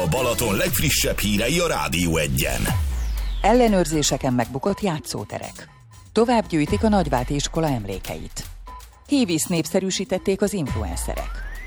A Balaton legfrissebb hírei a Rádió Egyen. Ellenőrzéseken megbukott játszóterek. Tovább gyűjtik a Nagyváti iskola emlékeit. Hévízt népszerűsítették az influencerek.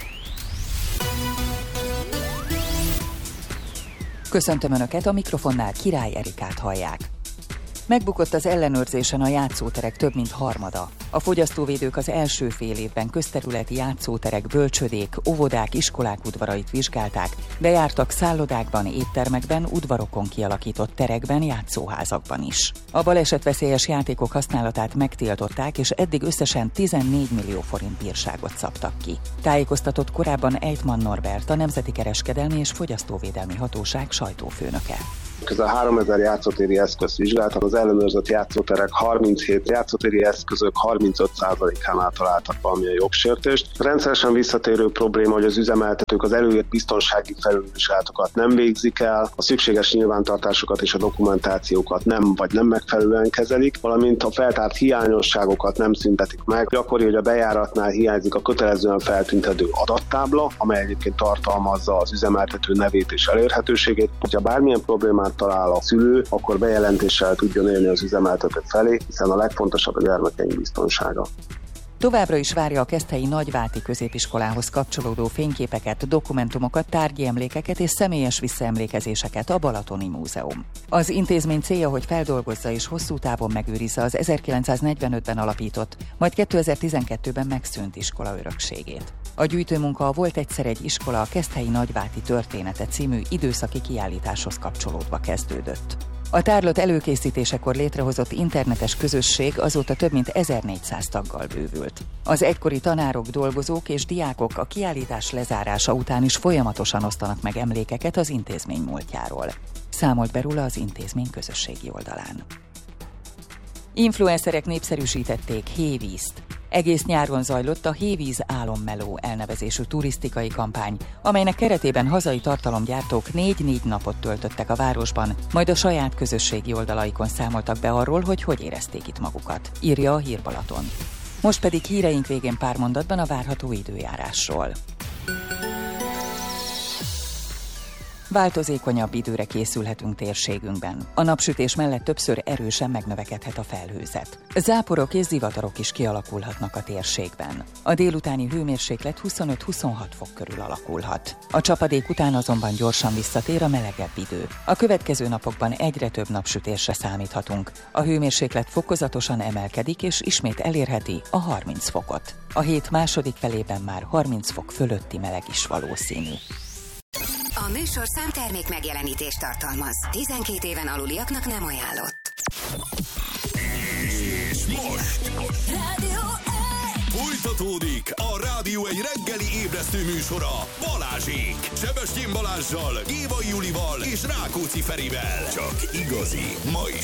Köszöntöm Önöket, a mikrofonnál Király Erikát hallják. Megbukott az ellenőrzésen a játszóterek több mint harmada. A fogyasztóvédők az első fél évben közterületi játszóterek, bölcsödék, óvodák, iskolák udvarait vizsgálták, de jártak szállodákban, éttermekben, udvarokon kialakított terekben, játszóházakban is. A balesetveszélyes játékok használatát megtiltották, és eddig összesen 14 millió forint bírságot szabtak ki. Tájékoztatott korábban Ejtman Norbert, a Nemzeti Kereskedelmi és Fogyasztóvédelmi Hatóság sajtófőnöke. Közel 3000 játszótéri eszközt vizsgáltak, az ellenőrzött játszóterek 37 játszótéri eszközök 35%-ánál találtak valamilyen jogsértést. Rendszeresen visszatérő probléma, hogy az üzemeltetők az előírt biztonsági felülvizsgálatokat nem végzik el, a szükséges nyilvántartásokat és a dokumentációkat nem megfelelően kezelik, valamint a feltárt hiányosságokat nem szüntetik meg. Gyakori, hogy a bejáratnál hiányzik a kötelezően feltüntető adattábla, amely egyébként tartalmazza az üzemeltető nevét és elérhetőségét. Ha bármilyen problémát talál a szülő, akkor bejelentéssel tudjon élni az üzemeltető felé, hiszen a legfontosabb a gyermekeink biztonsága. Továbbra is várja a Keszthelyi Nagyváti középiskolához kapcsolódó fényképeket, dokumentumokat, tárgyi emlékeket és személyes visszaemlékezéseket a Balatoni Múzeum. Az intézmény célja, hogy feldolgozza és hosszú távon megőrizze az 1945-ben alapított, majd 2012-ben megszűnt iskola örökségét. A gyűjtőmunka a Volt egyszer egy iskola a Keszthelyi Nagyváti története című időszaki kiállításhoz kapcsolódva kezdődött. A tárlat előkészítésekor létrehozott internetes közösség azóta több mint 1400 taggal bővült. Az egykori tanárok, dolgozók és diákok a kiállítás lezárása után is folyamatosan osztanak meg emlékeket az intézmény múltjáról. Számolt be róla az intézmény közösségi oldalán. Influencerek népszerűsítették Hévízt. Egész nyáron zajlott a Hévíz álommeló elnevezésű turisztikai kampány, amelynek keretében hazai tartalomgyártók 4 napot töltöttek a városban, majd a saját közösségi oldalaikon számoltak be arról, hogy érezték itt magukat, írja a Hír Balaton. Most pedig híreink végén pár mondatban a várható időjárásról. Változékonyabb időre készülhetünk térségünkben. A napsütés mellett többször erősen megnövekedhet a felhőzet. Záporok és zivatarok is kialakulhatnak a térségben. A délutáni hőmérséklet 25-26 fok körül alakulhat. A csapadék után azonban gyorsan visszatér a melegebb idő. A következő napokban egyre több napsütésre számíthatunk. A hőmérséklet fokozatosan emelkedik és ismét elérheti a 30 fokot. A hét második felében már 30 fok fölötti meleg is valószínű. A műsorszám termék megjelenítést tartalmaz. 12 éven aluliaknak nem ajánlott. És most Rádió Egy! folytatódik a Rádió Egy reggeli ébresztő műsora Balázsék. Sebestyén Balázssal, Gévai Julival és Rákóczi Ferivel. Csak igazi, ma is